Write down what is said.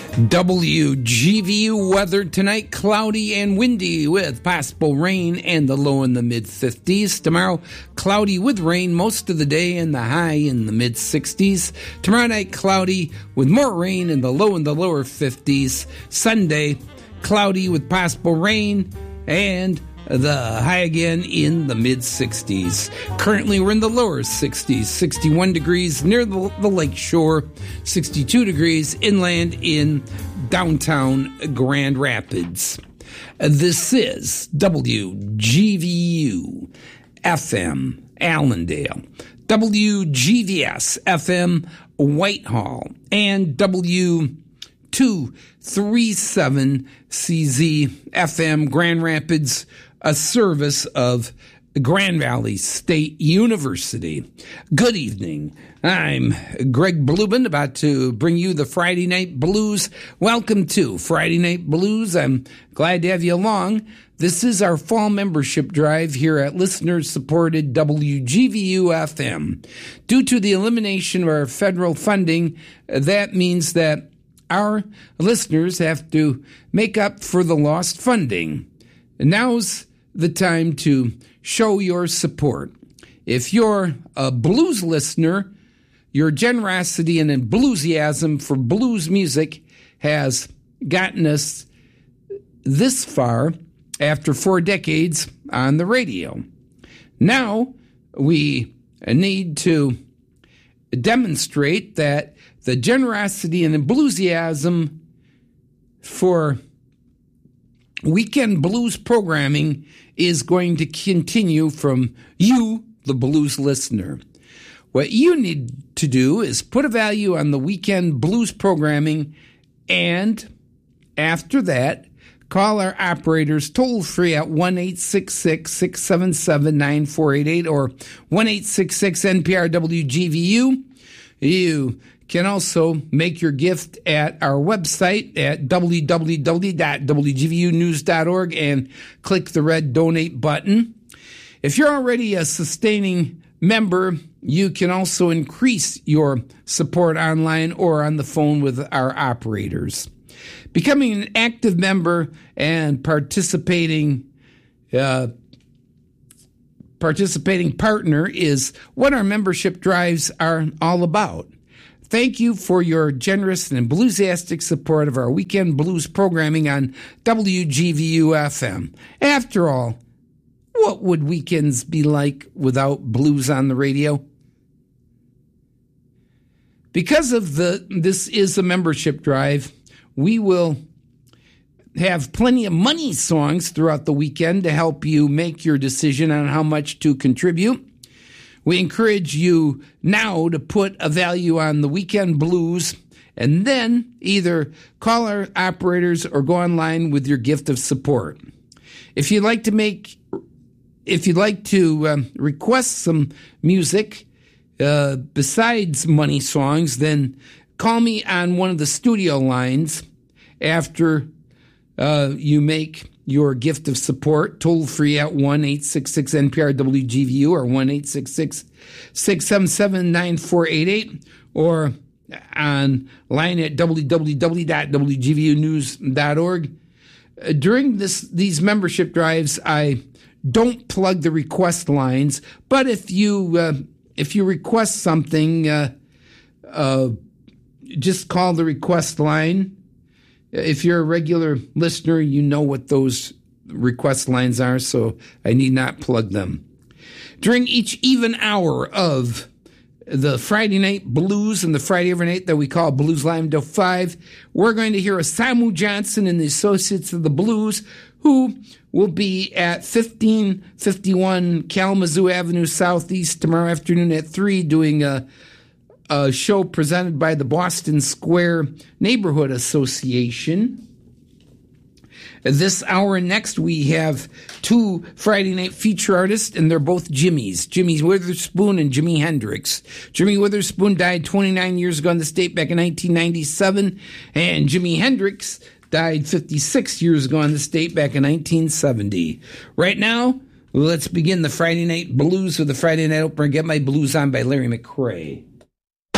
WGVU weather tonight, cloudy and windy with possible rain and the low in the mid-50s. Tomorrow, cloudy with rain most of the day and the high in the mid-60s. Tomorrow night, cloudy with more rain and the low in the lower 50s. Sunday, cloudy with possible rain and the high again in the mid-60s. Currently, we're in the lower 60s, 61 degrees near the lake shore, 62 degrees inland in downtown Grand Rapids. This is WGVU FM Allendale, WGVS FM Whitehall, and W237CZ FM Grand Rapids, a service of Grand Valley State University. Good evening. I'm Greg Blubin, about to bring you the Friday Night Blues. Welcome to Friday Night Blues. I'm glad to have you along. This is our fall membership drive here at listener-supported WGVU FM. Due to the elimination of our federal funding, that means that our listeners have to make up for the lost funding. And now's the time to show your support. If you're a blues listener, your generosity and enthusiasm for blues music has gotten us this far after 4 decades on the radio. Now we need to demonstrate that the generosity and enthusiasm for weekend blues programming is going to continue from you, the blues listener. What you need to do is put a value on the weekend blues programming, and after that, call our operators toll-free at 1-866-677-9488 or 1-866-NPR-WGVU. You can also make your gift at our website at www.wgvunews.org and click the red donate button. If you're already a sustaining member, you can also increase your support online or on the phone with our operators. Becoming an active member and participating partner is what our membership drives are all about. Thank you for your generous and enthusiastic support of our weekend blues programming on WGVU FM. After all, what would weekends be like without blues on the radio? Because of this is a membership drive, we will have plenty of money songs throughout the weekend to help you make your decision on how much to contribute. We encourage you now to put a value on the weekend blues and then either call our operators or go online with your gift of support. If you'd like to request some music besides money songs, then call me on one of the studio lines after you make your gift of support, toll-free at 1-866-NPR-WGVU or 1-866-677-9488 or online at www.wgvunews.org. During these membership drives, I don't plug the request lines, but if you request something, just call the request line. If you're a regular listener, you know what those request lines are, so I need not plug them. During each even hour of the Friday Night Blues and the Friday Overnight that we call Blues Live until 5, we're going to hear a Samu Johnson and the Associates of the Blues, who will be at 1551 Kalamazoo Avenue Southeast tomorrow afternoon at 3 doing a show presented by the Boston Square Neighborhood Association. This hour next, we have 2 Friday night feature artists, and they're both Jimmys. Jimmy Witherspoon and Jimi Hendrix. Jimmy Witherspoon died 29 years ago in the state back in 1997, and Jimi Hendrix died 56 years ago in the state back in 1970. Right now, let's begin the Friday Night Blues with the Friday Night Opener, Get My Blues On by Larry McCray.